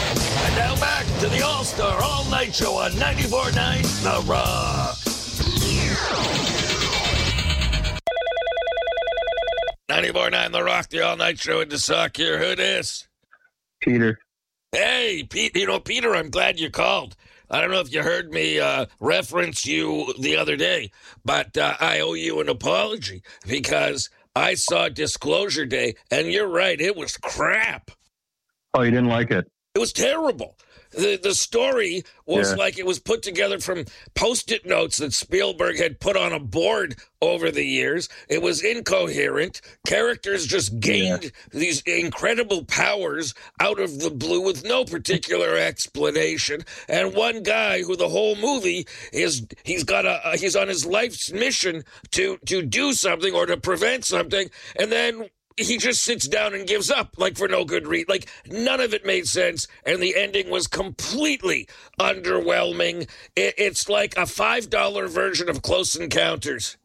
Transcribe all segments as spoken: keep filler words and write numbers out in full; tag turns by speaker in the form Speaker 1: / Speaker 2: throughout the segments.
Speaker 1: And now back to the All-Star All-Night Show on ninety-four point nine The Rock. ninety-four point nine The Rock, the All-Night Show in the Sock here. Who this?
Speaker 2: Peter.
Speaker 1: Hey, Pete. You know, Peter, I'm glad you called. I don't know if you heard me uh, reference you the other day, but uh, I owe you an apology because I saw Disclosure Day, and you're right, it was crap.
Speaker 2: Oh, you didn't like it?
Speaker 1: It was terrible. The the story was
Speaker 2: Yeah.
Speaker 1: like it was put together from Post-it notes that Spielberg had put on a board over the years. It was incoherent. Characters just gained
Speaker 2: Yeah.
Speaker 1: these incredible powers out of the blue with no particular explanation. And one guy who the whole movie is he's got a uh, he's on his life's mission to to do something or to prevent something, and then he just sits down and gives up, like, for no good reason. Like, none of it made sense, and the ending was completely underwhelming. It, it's like a five dollar version of Close Encounters.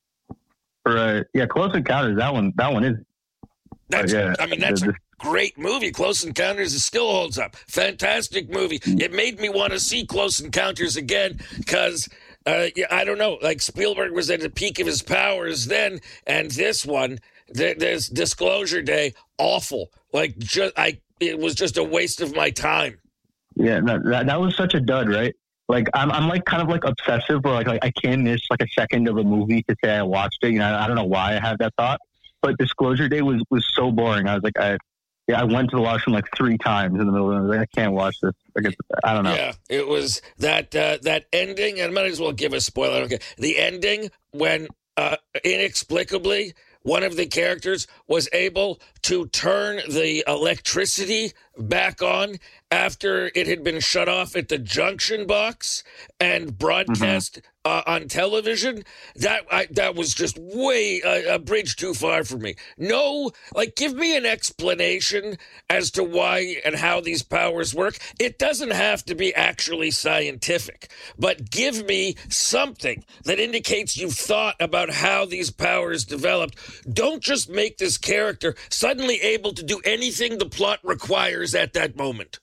Speaker 2: Right. Yeah, Close Encounters, that one, that one is.
Speaker 1: That's,
Speaker 2: yeah.
Speaker 1: I mean, that's
Speaker 2: The-
Speaker 1: a great movie. Close Encounters, it still holds up. Fantastic movie. It made me want to see Close Encounters again, because... Uh, yeah, I don't know. Like, Spielberg was at the peak of his powers then, and this one, th- there's Disclosure Day, awful. Like, just I, it was just a waste of my time.
Speaker 2: Yeah, that, that, that was such a dud, right? Like, I'm, I'm like kind of like obsessive where like, like I can't miss like a second of a movie to say I watched it. You know, I don't know why I have that thought, but Disclosure Day was, was so boring. I was like, I, yeah, I went to the washroom like three times in the middle of it. I was like, I can't watch this. Like, it's, I don't know.
Speaker 1: Yeah, it was that uh, that ending, and I might as well give a spoiler. I don't care. The ending when uh, inexplicably one of the characters was able to turn the electricity back on after it had been shut off at the junction box and broadcast
Speaker 2: Mm-hmm.
Speaker 1: uh, on television. That I, that was just way uh, a bridge too far for me. No, like, give me an explanation as to why and how these powers work. It doesn't have to be actually scientific, but give me something that indicates you've thought about how these powers developed. Don't just make this character suddenly able to do anything the plot requires at that moment.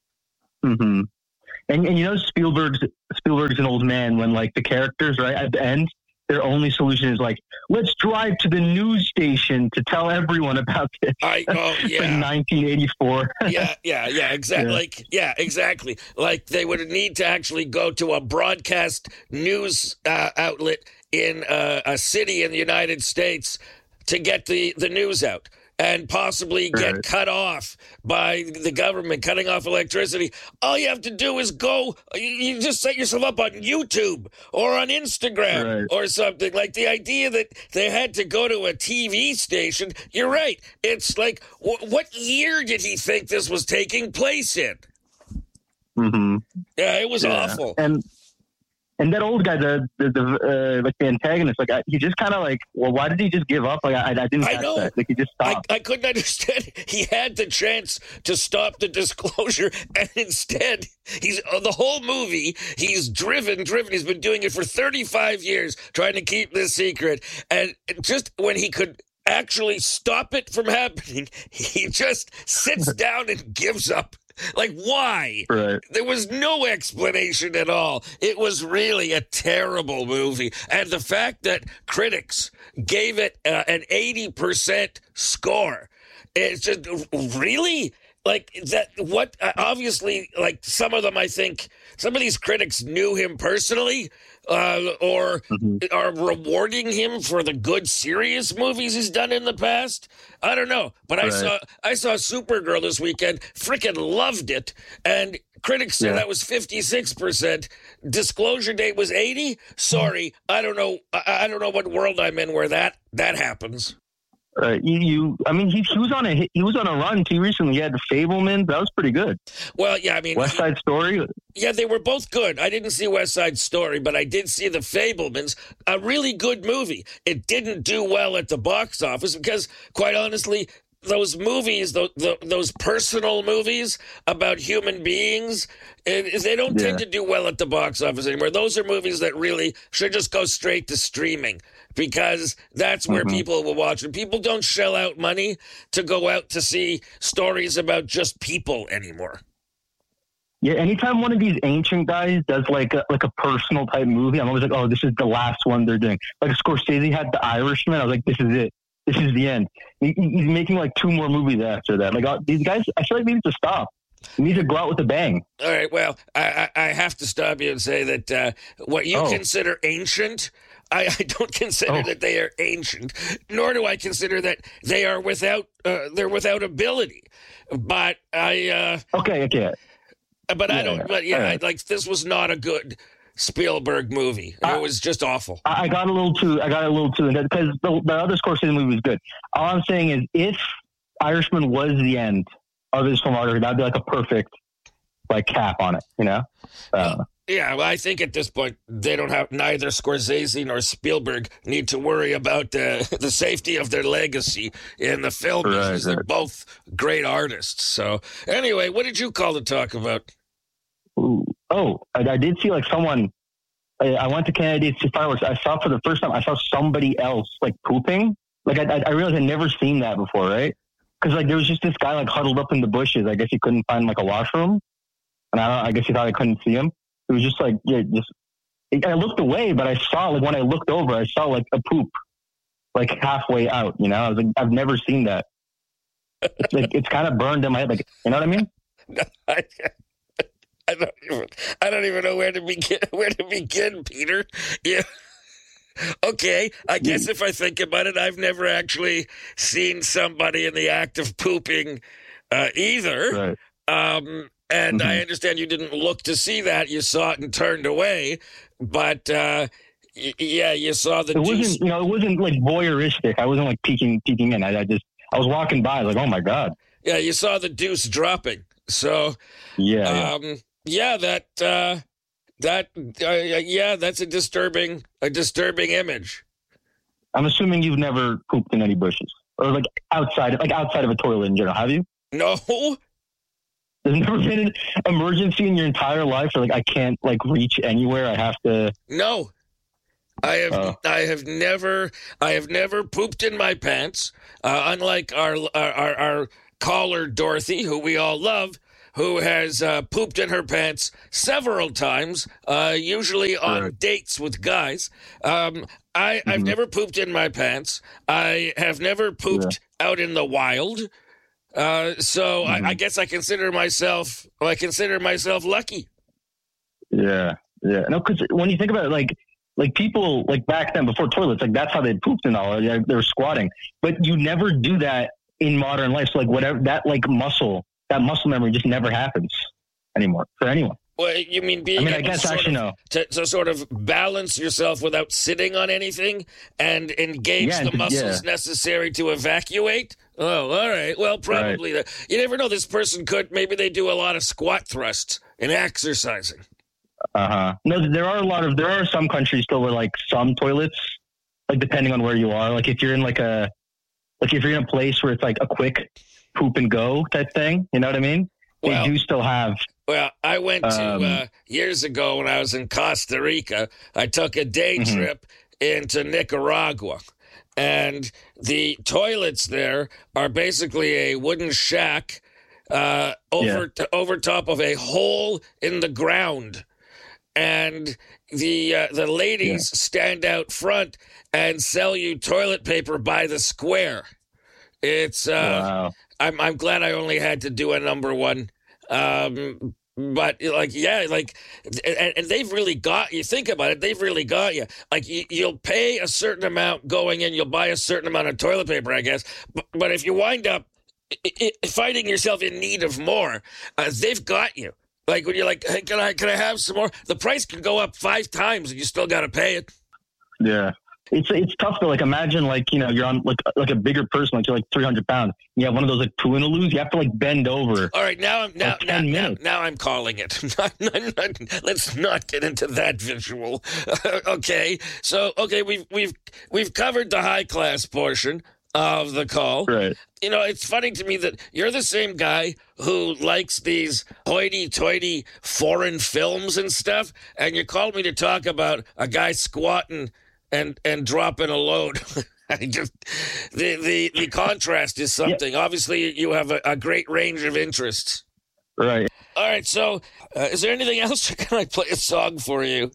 Speaker 2: Mm-hmm. And, and you know, Spielberg's Spielberg's an old man when like the characters, right, at the end, their only solution is like, let's drive to the news station to tell everyone about this.
Speaker 1: I oh
Speaker 2: It's
Speaker 1: yeah.
Speaker 2: like nineteen eighty-four.
Speaker 1: yeah, yeah, yeah, exactly.
Speaker 2: Yeah.
Speaker 1: Like, yeah, exactly. Like, they would need to actually go to a broadcast news uh, outlet in uh, a city in the United States to get the, the news out, and possibly get
Speaker 2: Right.
Speaker 1: cut off by the government, cutting off electricity. All you have to do is go, you, you just set yourself up on YouTube or on Instagram
Speaker 2: Right.
Speaker 1: or something. Like, the idea that they had to go to a T V station, you're right. It's like, wh- what year did he think this was taking place in?
Speaker 2: Mm-hmm.
Speaker 1: Yeah, it was
Speaker 2: Yeah.
Speaker 1: awful.
Speaker 2: And and that old guy, the the, the uh, like the antagonist, like I, he just kind of like, well, why did he just give up? Like I, I didn't
Speaker 1: I
Speaker 2: catch
Speaker 1: know.
Speaker 2: that. Like he just
Speaker 1: I,
Speaker 2: stopped.
Speaker 1: I couldn't understand. He had the chance to stop the disclosure, and instead, he's uh, the whole movie. He's driven, driven. He's been doing it for thirty-five years, trying to keep this secret. And just when he could actually stop it from happening, he just sits down and gives up. Like, why?
Speaker 2: Right.
Speaker 1: There was no explanation at all. It was really a terrible movie. And the fact that critics gave it uh, an eighty percent score, it's just, really? Like, that, what, uh, obviously, like, some of them, I think, some of these critics knew him personally, uh, or
Speaker 2: Mm-hmm.
Speaker 1: are rewarding him for the good, serious movies he's done in the past. I don't know, but I
Speaker 2: Right.
Speaker 1: saw I saw Supergirl this weekend. Freaking loved it, and critics said
Speaker 2: Yeah.
Speaker 1: that was fifty-six percent. Disclosure Date was eighty. Sorry, I don't know. I, I don't know what world I'm in where that that happens.
Speaker 2: Uh, you, you, I mean, he, he was on a he was on a run too recently. He had the Fablemans. That was pretty good.
Speaker 1: Well, yeah, I mean,
Speaker 2: West Side Story.
Speaker 1: yeah, they were both good. I didn't see West Side Story, but I did see The Fablemans, a really good movie. It didn't do well at the box office because, quite honestly, those movies, those, those personal movies about human beings, eh, they don't tend
Speaker 2: Yeah.
Speaker 1: to do well at the box office anymore. Those are movies that really should just go straight to streaming because that's where
Speaker 2: Mhm.
Speaker 1: people will watch them. People don't shell out money to go out to see stories about just people anymore.
Speaker 2: Yeah, anytime one of these ancient guys does like a, like a personal type movie, I'm always like, oh, this is the last one they're doing. Like Scorsese had The Irishman. I was like, this is it. This is the end. He, he's making like two more movies after that. Like uh, these guys, I feel like they need to stop. They need to go out with a bang.
Speaker 1: All right. Well, I, I, I have to stop you and say that uh, what you
Speaker 2: Oh.
Speaker 1: consider ancient, I, I don't consider
Speaker 2: Oh.
Speaker 1: that they are ancient, nor do I consider that they are without uh, they're without ability. But I. Uh,
Speaker 2: Okay, okay.
Speaker 1: But I
Speaker 2: Yeah,
Speaker 1: don't.
Speaker 2: yeah.
Speaker 1: But yeah,
Speaker 2: All
Speaker 1: I,
Speaker 2: right.
Speaker 1: like this was not a good Spielberg movie.
Speaker 2: Uh,
Speaker 1: it was just awful.
Speaker 2: I, I got a little too. I got a little too because the, the other Scorsese movie was good. All I'm saying is, if Irishman was the end of his filmography, that'd be like a perfect like cap on it. You know. Uh,
Speaker 1: Yeah, well, I think at this point they don't have neither Scorsese nor Spielberg need to worry about uh, the safety of their legacy in the film
Speaker 2: Right,
Speaker 1: business. They're
Speaker 2: right.
Speaker 1: both great artists. So anyway, what did you call to talk about?
Speaker 2: ooh. Oh, I, I did see like someone. I, I went to Canada to see fireworks. I saw for the first time. I saw somebody else like pooping. Like I, I realized I'd never seen that before, right? Because like there was just this guy like huddled up in the bushes. I guess he couldn't find like a washroom, and I don't. I guess he thought I couldn't see him. It was just like yeah, just. I looked away, but I saw like when I looked over, I saw like a poop, like halfway out. You know, I was like, I've never seen that. It's like it's kind of burned in my head. Like you know what I mean?
Speaker 1: I, I don't even. I don't even know where to begin. Where to begin, Peter? Yeah. Okay, I guess if I think about it, I've never actually seen somebody in the act of pooping uh, either.
Speaker 2: Right.
Speaker 1: Um, and
Speaker 2: Mhm.
Speaker 1: I understand you didn't look to see that; you saw it and turned away. But uh, y- yeah, you saw the
Speaker 2: It
Speaker 1: deuce.
Speaker 2: wasn't, you know, it wasn't like voyeuristic. I wasn't like peeking, peeking in. I, I just, I was walking by, like, oh my god,
Speaker 1: Yeah, you saw the deuce dropping. So
Speaker 2: yeah, yeah.
Speaker 1: um, yeah, that uh, that uh, yeah, that's a disturbing a disturbing image.
Speaker 2: I'm assuming you've never pooped in any bushes or like outside, like outside of a toilet in general. Have you?
Speaker 1: No.
Speaker 2: There's never been an emergency in your entire life, or like I can't like reach anywhere. I have to.
Speaker 1: No, I have
Speaker 2: Oh.
Speaker 1: I have never I have never pooped in my pants. Uh, unlike our, our our our caller Dorothy, who we all love, who has uh, pooped in her pants several times, uh, usually on
Speaker 2: Right.
Speaker 1: dates with guys. Um, I I've
Speaker 2: Mhm.
Speaker 1: never pooped in my pants. I have never pooped out in the wild. Uh, so
Speaker 2: Mhm.
Speaker 1: I, I guess I consider myself I consider myself lucky.
Speaker 2: Yeah, yeah. No, because when you think about it, like, like people like back then before toilets, like that's how they pooped and all. They they were squatting, but you never do that in modern life. So like whatever that like muscle, that muscle memory just never happens anymore for anyone.
Speaker 1: Well, you mean being
Speaker 2: I mean, I
Speaker 1: able
Speaker 2: guess
Speaker 1: sort
Speaker 2: actually
Speaker 1: of,
Speaker 2: no.
Speaker 1: to, to sort of balance yourself without sitting on anything and engage
Speaker 2: Yeah,
Speaker 1: the
Speaker 2: and-
Speaker 1: muscles
Speaker 2: yeah.
Speaker 1: necessary to evacuate? Oh, all right. Well, probably. The, you never know. This person could, maybe they do a lot of squat thrusts and exercising.
Speaker 2: Uh huh. No, there are a lot of there are some countries still where like some toilets, like depending on where you are, like if you're in like a like if you're in a place where it's like a quick poop and go type thing, you know what I mean?
Speaker 1: Well-
Speaker 2: they do still have.
Speaker 1: Well, I went to,
Speaker 2: Um,
Speaker 1: uh, years ago when I was in Costa Rica, I took a day
Speaker 2: Mhm.
Speaker 1: trip into Nicaragua. And the toilets there are basically a wooden shack uh, over t- over top of a hole in the ground. And the uh, the ladies stand out front and sell you toilet paper by the square. It's uh,
Speaker 2: wow.
Speaker 1: I'm I'm glad I only had to do a number one. Um, but like, yeah, like, and, and they've really got you. Think about it; they've really got you. Like, you, you'll pay a certain amount going in, you'll buy a certain amount of toilet paper, I guess. But, but if you wind up i- i- finding yourself in need of more, uh, they've got you. Like when you're like, hey, can I can I have some more? The price can go up five times, and you still got to pay it.
Speaker 2: Yeah. It's it's tough to like imagine like you know you're on like like a bigger person like you're like three hundred pounds. You have one of those like Tuinaloos. You have to like bend over.
Speaker 1: All right, now I'm now
Speaker 2: Like
Speaker 1: now,
Speaker 2: ten
Speaker 1: now,
Speaker 2: minutes.
Speaker 1: now I'm calling it. Not- not- not- let's not get into that visual. Okay, so okay, we've we've we've covered the high class portion of the call.
Speaker 2: Right.
Speaker 1: You know, it's funny to me that you're the same guy who likes these hoity-toity foreign films and stuff, and you called me to talk about a guy squatting and and dropping a load. I just the the the contrast is something. Obviously, you have a, a great range of interests.
Speaker 2: Right.
Speaker 1: All right, so uh, is there anything else, or can I play a song for you?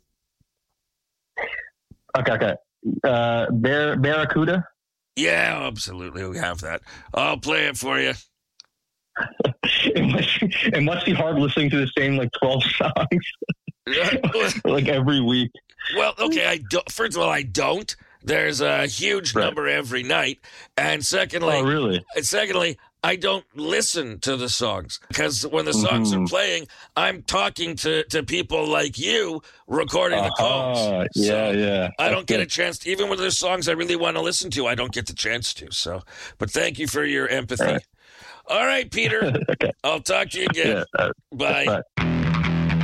Speaker 2: Okay, okay. Uh, Bar- Barracuda?
Speaker 1: Yeah, absolutely. We have that. I'll play it for you.
Speaker 2: it, must, it must be hard listening to the same, like, twelve songs, like, every week.
Speaker 1: Well, okay, I don't, first of all, I don't. There's a huge
Speaker 2: Right.
Speaker 1: number every night. And secondly,
Speaker 2: Oh, really?
Speaker 1: and secondly, I don't listen to the songs because when the songs
Speaker 2: Mhm.
Speaker 1: are playing, I'm talking to, to people like you recording the calls.
Speaker 2: Uh-huh.
Speaker 1: So
Speaker 2: Yeah, yeah.
Speaker 1: I don't get a
Speaker 2: That's
Speaker 1: chance to, even when there's songs I really want to listen to, I don't get the chance to. So, but thank you for your empathy.
Speaker 2: All right.
Speaker 1: All right, Peter.
Speaker 2: good. Okay.
Speaker 1: I'll talk to you again.
Speaker 2: Yeah. Uh,
Speaker 1: Bye.
Speaker 2: bye.